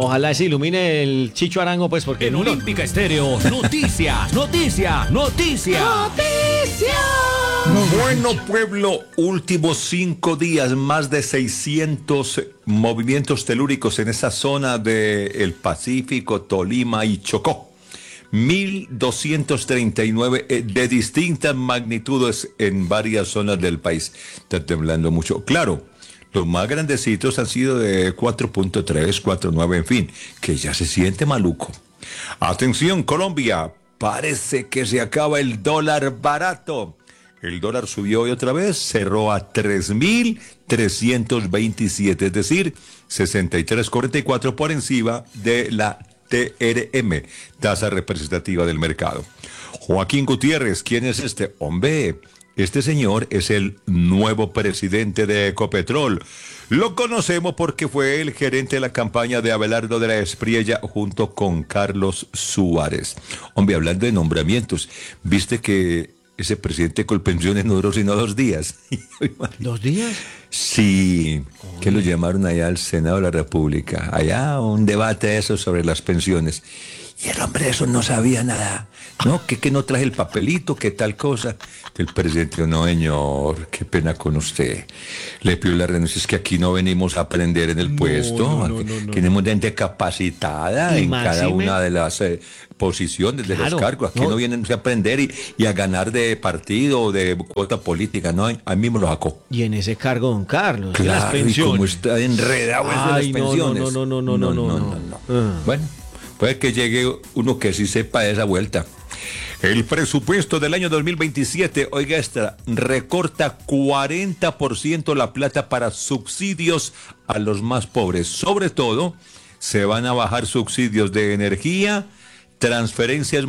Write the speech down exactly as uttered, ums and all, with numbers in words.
ojalá se ilumine el Chicho Arango, pues, porque En no- Olímpica Estéreo, noticias, noticia, noticia. Bueno, pueblo, últimos cinco días, más de seiscientos movimientos telúricos en esa zona del Pacífico, Tolima y Chocó. mil doscientos treinta y nueve eh, de distintas magnitudes en varias zonas del país. Está temblando mucho. Claro, los más grandecitos han sido de cuatro punto tres, cuatro punto nueve, en fin, que ya se siente maluco. Atención, Colombia, parece que se acaba el dólar barato. El dólar subió hoy otra vez, cerró a tres mil trescientos veintisiete, es decir, sesenta y tres cuarenta y cuatro por encima de la T R M, tasa representativa del mercado. Joaquín Gutiérrez, ¿quién es este? Hombre, este señor es el nuevo presidente de Ecopetrol. Lo conocemos porque fue el gerente de la campaña de Abelardo de la Espriella junto con Carlos Suárez. Hombre, hablando de nombramientos, viste que ese presidente con pensiones no duró sino dos días. ¿Dos días? Sí, que lo llamaron allá al Senado de la República, allá un debate de eso sobre las pensiones. Y el hombre de eso no sabía nada, ¿no? Que, que no traje el papelito, que tal cosa. El presidente dijo, no, señor, qué pena con usted. Le pidió la renuncia, es que aquí no venimos a aprender en el No, puesto. no, no, Aquí no, no. tenemos gente capacitada Y en cada máxime- una de las eh, posiciones, de Claro, los cargos. Aquí no. no, vienen a aprender y, y a ganar de partido o de cuota política, ¿no? A mí me lo sacó. Y en ese cargo, don Carlos, de las Claro, y pensiones. como está enredado eso de Ay, las no, no, pensiones. no, no, no, no, no, no. Ah. Bueno, puede que llegue uno que sí sepa de esa vuelta. El presupuesto del año dos mil veintisiete, oiga esta, recorta cuarenta por ciento la plata para subsidios a los más pobres. Sobre todo, se van a bajar subsidios de energía, transferencias